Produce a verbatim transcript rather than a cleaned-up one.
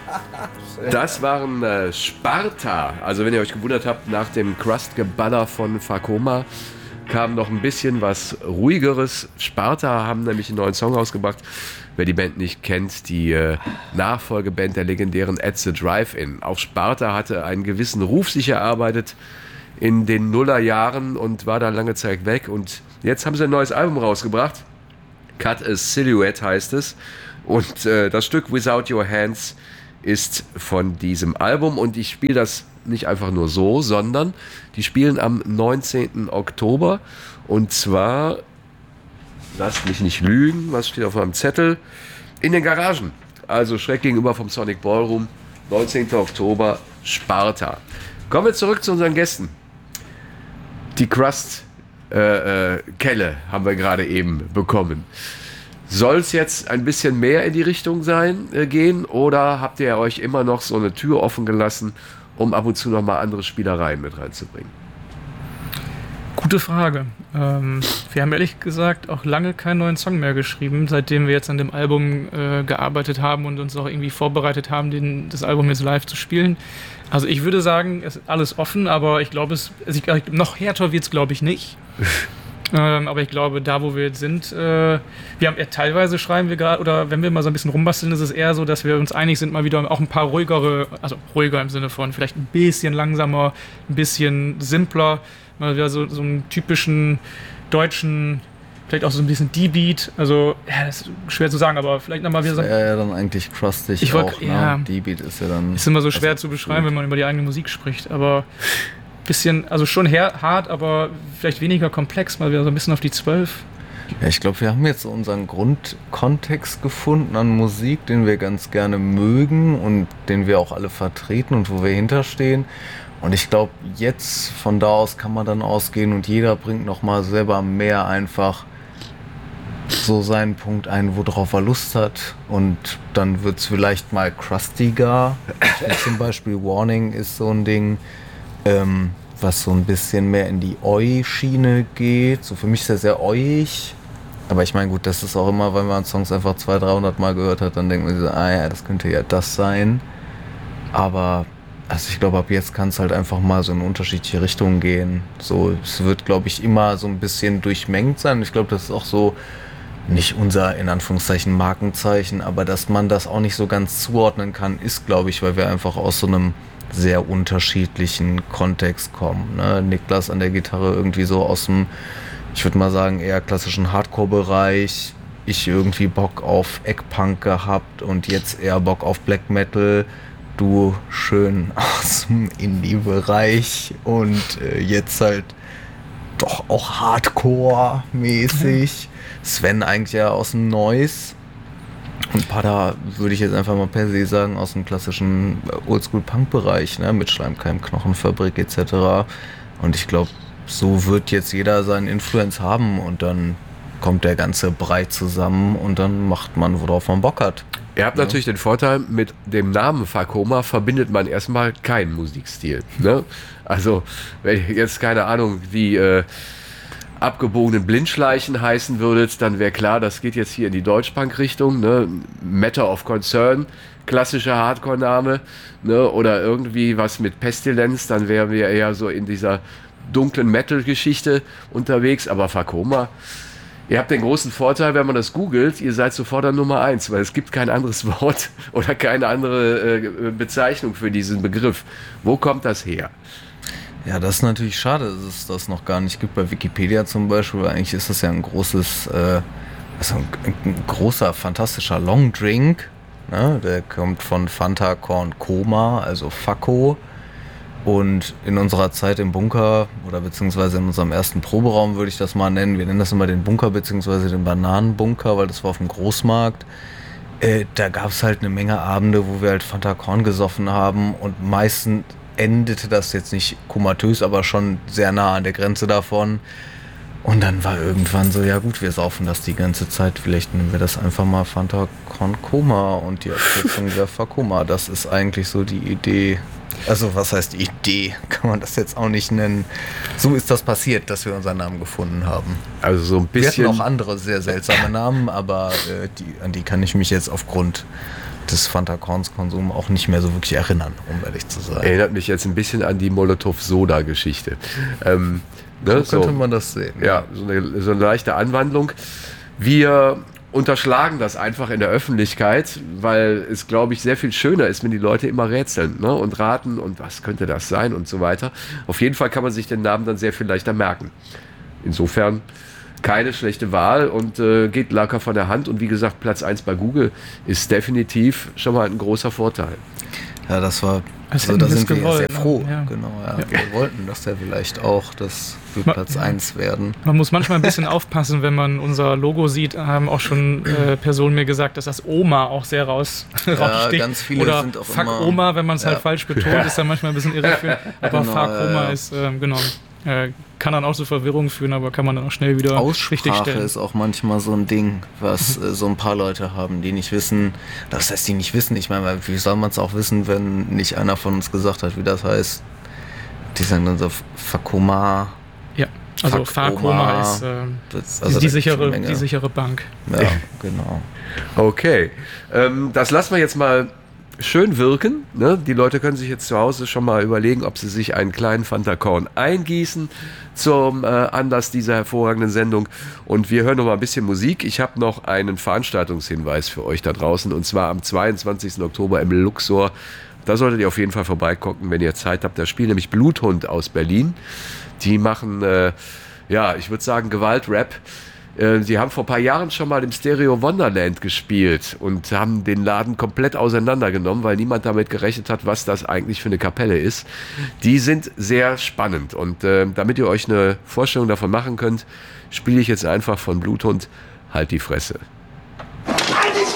Das waren äh, Sparta. Also wenn ihr euch gewundert habt, nach dem Crust-Geballer von Fakoma kam noch ein bisschen was Ruhigeres. Sparta haben nämlich einen neuen Song rausgebracht. Wer die Band nicht kennt, die äh, Nachfolgeband der legendären At the Drive-In. Auch Sparta hatte einen gewissen Ruf sich erarbeitet in den Nullerjahren und war dann lange Zeit weg. Und jetzt haben sie ein neues Album rausgebracht. Cut a Silhouette heißt es. Und äh, das Stück Without Your Hands ist von diesem Album. Und ich spiele das nicht einfach nur so, sondern die spielen am neunzehnten Oktober. Und zwar, lasst mich nicht lügen, was steht auf meinem Zettel, in den Garagen. Also schräg gegenüber vom Sonic Ballroom, neunzehnten Oktober, Sparta. Kommen wir zurück zu unseren Gästen. Die Crust äh, äh, Kelle haben wir gerade eben bekommen. Soll es jetzt ein bisschen mehr in die Richtung sein, äh, gehen, oder habt ihr euch immer noch so eine Tür offen gelassen, um ab und zu noch mal andere Spielereien mit reinzubringen? Gute Frage. Ähm, wir haben ehrlich gesagt auch lange keinen neuen Song mehr geschrieben, seitdem wir jetzt an dem Album äh, gearbeitet haben und uns auch irgendwie vorbereitet haben, den, das Album jetzt live zu spielen. Also ich würde sagen, es ist alles offen, aber ich glaube, es also ich, noch härter wird es, glaube ich, nicht. ähm, aber ich glaube, da, wo wir jetzt sind, äh, wir haben eher teilweise schreiben wir gerade, oder wenn wir mal so ein bisschen rumbasteln, ist es eher so, dass wir uns einig sind, mal wieder auch ein paar ruhigere, also ruhiger im Sinne von vielleicht ein bisschen langsamer, ein bisschen simpler, mal wieder so, so einen typischen deutschen, vielleicht auch so ein bisschen D-Beat, also, ja, das ist schwer zu sagen, aber vielleicht nochmal wieder so. Ja, ja, dann eigentlich crustig ich wollt, auch, ja, ne? D-Beat ist ja dann... Ist immer so schwer zu beschreiben, gut, wenn man über die eigene Musik spricht, aber bisschen, also schon her, hart, aber vielleicht weniger komplex, mal wieder so ein bisschen auf die zwölf. Ja, ich glaube, wir haben jetzt so unseren Grundkontext gefunden an Musik, den wir ganz gerne mögen und den wir auch alle vertreten und wo wir hinterstehen. Und ich glaube, jetzt von da aus kann man dann ausgehen und jeder bringt nochmal selber mehr einfach so seinen Punkt ein, worauf er Lust hat. Und dann wird es vielleicht mal crustiger. Zum Beispiel Warning ist so ein Ding, ähm, was so ein bisschen mehr in die Oi-Schiene geht. So für mich ist er sehr oiig. Aber ich meine, gut, das ist auch immer, wenn man Songs einfach zweihundert, dreihundert Mal gehört hat, dann denkt man sich so, ah ja, das könnte ja das sein. Aber also ich glaube, ab jetzt kann es halt einfach mal so in unterschiedliche Richtungen gehen. So, es wird, glaube ich, immer so ein bisschen durchmengt sein. Ich glaube, das ist auch so nicht unser, in Anführungszeichen, Markenzeichen, aber dass man das auch nicht so ganz zuordnen kann, ist, glaube ich, weil wir einfach aus so einem sehr unterschiedlichen Kontext kommen. Ne? Niklas an der Gitarre irgendwie so aus dem, ich würde mal sagen, eher klassischen Hardcore-Bereich. Ich irgendwie Bock auf Eggpunk gehabt und jetzt eher Bock auf Black Metal. Du schön aus dem Indie-Bereich und äh, jetzt halt doch auch Hardcore-mäßig. Sven eigentlich ja aus dem Noise. Und Pada würde ich jetzt einfach mal per se sagen, aus dem klassischen Oldschool-Punk-Bereich, ne, mit Schleimkeim, Knochenfabrik et cetera. Und ich glaube, so wird jetzt jeder seinen Influence haben und dann kommt der ganze Brei zusammen und dann macht man, worauf man Bock hat. Ihr habt ja natürlich den Vorteil, mit dem Namen Fakoma verbindet man erstmal keinen Musikstil. Ne? Also, wenn ihr jetzt, keine Ahnung, die äh, abgebogenen Blindschleichen heißen würdet, dann wäre klar, das geht jetzt hier in die Deutschpunk-Richtung. Ne? Matter of Concern, klassischer Hardcore-Name. Ne? Oder irgendwie was mit Pestilenz, dann wären wir eher so in dieser dunklen Metal-Geschichte unterwegs. Aber Fakoma, ihr habt den großen Vorteil, wenn man das googelt, ihr seid sofort an Nummer eins, weil es gibt kein anderes Wort oder keine andere äh, Bezeichnung für diesen Begriff. Wo kommt das her? Ja, das ist natürlich schade, dass es das noch gar nicht gibt. Bei Wikipedia zum Beispiel, weil eigentlich ist das ja ein großes, äh, also ein, ein großer, fantastischer Long Drink. Ne? Der kommt von Fanta Korn Koma, also Fakko. Und in unserer Zeit im Bunker oder beziehungsweise in unserem ersten Proberaum würde ich das mal nennen, wir nennen das immer den Bunker beziehungsweise den Bananenbunker, weil das war auf dem Großmarkt. Äh, da gab es halt eine Menge Abende, wo wir halt Fanta Korn gesoffen haben und meistens endete das jetzt nicht komatös, aber schon sehr nah an der Grenze davon. Und dann war irgendwann so, ja gut, wir saufen das die ganze Zeit, vielleicht nennen wir das einfach mal Fanta Korn Koma und die Abkürzung wäre Fakoma. Das ist eigentlich so die Idee. Also was heißt Idee? Kann man das jetzt auch nicht nennen. So ist das passiert, dass wir unseren Namen gefunden haben. Also so ein bisschen. Wir hatten auch andere sehr seltsame Namen, aber äh, die, an die kann ich mich jetzt aufgrund des Fanta Korns Konsums auch nicht mehr so wirklich erinnern, um ehrlich zu sein. Erinnert mich jetzt ein bisschen an die Molotow-Soda-Geschichte. Ähm, ne, so könnte so, man das sehen. Ja, so eine, so eine leichte Anwandlung. Wir unterschlagen das einfach in der Öffentlichkeit, weil es, glaube ich, sehr viel schöner ist, wenn die Leute immer rätseln, ne, und raten und was könnte das sein und so weiter. Auf jeden Fall kann man sich den Namen dann sehr viel leichter merken. Insofern keine schlechte Wahl und äh, geht locker von der Hand. Und wie gesagt, Platz eins bei Google ist definitiv schon mal ein großer Vorteil. Ja, das war, also da sind wir gewollt, sehr froh. ja. Genau, ja. Ja. Wir wollten, dass der vielleicht auch das für Ma- Platz ja. eins werden. Man muss manchmal ein bisschen aufpassen, wenn man unser Logo sieht, haben auch schon äh, Personen mir gesagt, dass das Oma auch sehr raus, raussticht. ganz viele Oder sind auch Fuck immer- Oma, wenn man es Ja. halt falsch betont, ist dann manchmal ein bisschen irreführend. Aber Genau, Fuck ja, Oma ja. ist, ähm, genau, äh, kann dann auch zu Verwirrung führen, aber kann man dann auch schnell wieder richtig Aussprache stellen. ist auch manchmal so ein Ding, was äh, so ein paar Leute haben, die nicht wissen, das heißt, die nicht wissen, ich meine, wie soll man es auch wissen, wenn nicht einer von uns gesagt hat, wie das heißt? Die sagen dann so Fakoma. Ja, also Fuck Fakoma Oma. ist ähm, Das, die, also die, da gibt's schon sichere, eine Menge. die sichere Bank. Ja, genau. Okay, ähm, das lassen wir jetzt mal schön wirken. Ne? Die Leute können sich jetzt zu Hause schon mal überlegen, ob sie sich einen kleinen Fanta Korn eingießen zum äh, Anlass dieser hervorragenden Sendung. Und wir hören noch mal ein bisschen Musik. Ich habe noch einen Veranstaltungshinweis für euch da draußen, und zwar am zweiundzwanzigsten Oktober im Luxor. Da solltet ihr auf jeden Fall vorbeigucken, wenn ihr Zeit habt. Da spielt nämlich Bluthund aus Berlin. Die machen, äh, ja, ich würde sagen, Gewaltrap. Sie haben vor ein paar Jahren schon mal im Stereo Wonderland gespielt und haben den Laden komplett auseinandergenommen, weil niemand damit gerechnet hat, was das eigentlich für eine Kapelle ist. Die sind sehr spannend und äh, damit ihr euch eine Vorstellung davon machen könnt, spiele ich jetzt einfach von Bluthund Halt die Fresse.